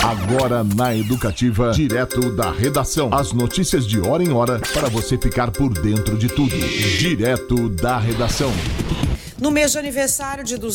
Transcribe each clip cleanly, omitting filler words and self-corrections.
Agora na Educativa, direto da redação. As notícias de hora em hora para você ficar por dentro de tudo. Direto da redação. No mês de aniversário de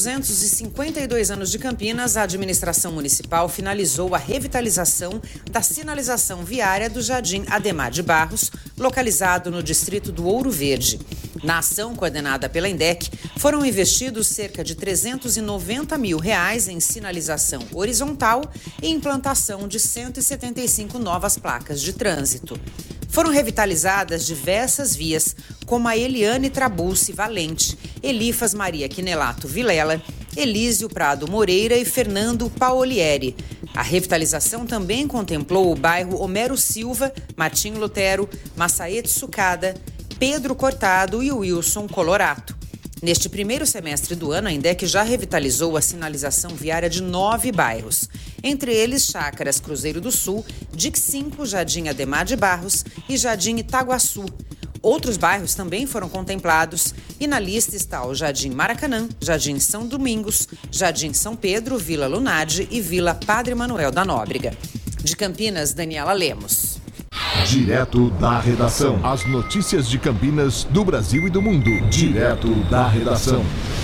252 anos de Campinas, a administração municipal finalizou a revitalização da sinalização viária do Jardim Ademar de Barros, localizado no distrito do Ouro Verde. Na ação coordenada pela INDEC, foram investidos cerca de R$390 mil em sinalização horizontal e implantação de 175 novas placas de trânsito. Foram revitalizadas diversas vias, como a Eliane Trabulce Valente, Elifas Maria Quinelato Vilela, Elísio Prado Moreira e Fernando Paolieri. A revitalização também contemplou o bairro Homero Silva, Martinho Lutero, Massaete Sucada, Pedro Cortado e Wilson Colorato. Neste primeiro semestre do ano, a INDEC já revitalizou a sinalização viária de 9 bairros, entre eles Chácaras Cruzeiro do Sul, DIC 5, Jardim Ademar de Barros e Jardim Itaguaçu. Outros bairros também foram contemplados e na lista está o Jardim Maracanã, Jardim São Domingos, Jardim São Pedro, Vila Lunardi e Vila Padre Manuel da Nóbrega. De Campinas, Daniela Lemos. Direto da redação. As notícias de Campinas, do Brasil e do mundo. Direto da redação.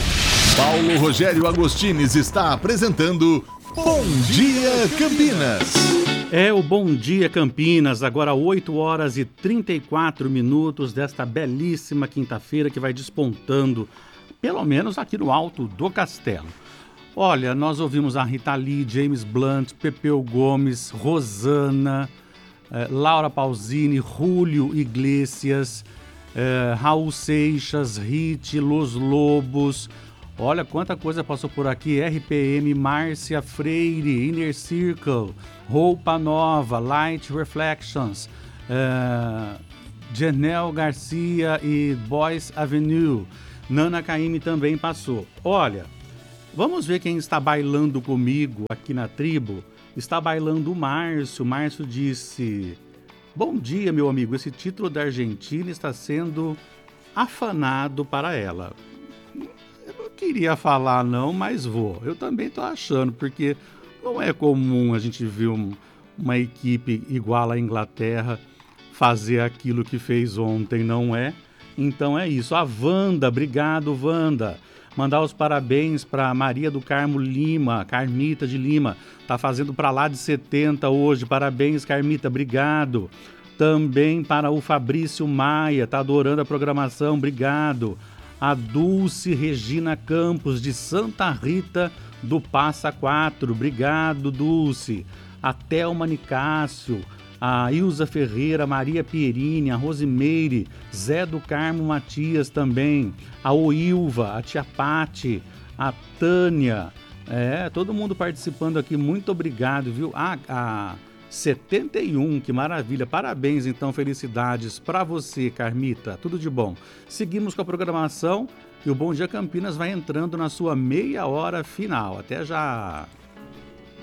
Paulo Rogério Agostines está apresentando Bom Dia Campinas. É o Bom Dia Campinas, agora 8 horas e 34 minutos desta belíssima quinta-feira que vai despontando, pelo menos aqui no alto do castelo. Olha, nós ouvimos a Rita Lee, James Blunt, Pepeu Gomes, Rosana, Laura Pausini, Julio Iglesias, Raul Seixas, Rit, Los Lobos. Olha quanta coisa passou por aqui. RPM, Márcia Freire, Inner Circle, Roupa Nova, Light Reflections, Janel Garcia e Boys Avenue. Nana Caymmi também passou. Olha, vamos ver quem está bailando comigo aqui na tribo. Está bailando o Márcio. Márcio disse: bom dia, meu amigo, esse título da Argentina está sendo afanado para ela. Eu não queria falar não, mas vou. Eu também estou achando, porque não é comum a gente ver uma equipe igual à Inglaterra fazer aquilo que fez ontem, não é? Então é isso. A Wanda, obrigado, Wanda. Mandar os parabéns para Maria do Carmo Lima, Carmita de Lima. Tá fazendo para lá de 70 hoje. Parabéns, Carmita, obrigado. Também para o Fabrício Maia, tá adorando a programação, obrigado. A Dulce Regina Campos, de Santa Rita do Passa Quatro, obrigado, Dulce. A Thelma Nicásio, a Ilza Ferreira, Maria Pierini, a Rosimeire, Zé do Carmo Matias também, a Oilva, a Tia Pati, a Tânia, todo mundo participando aqui, muito obrigado, viu? A 71, que maravilha, parabéns então, felicidades para você, Carmita, tudo de bom. Seguimos com a programação e o Bom Dia Campinas vai entrando na sua meia hora final, até já!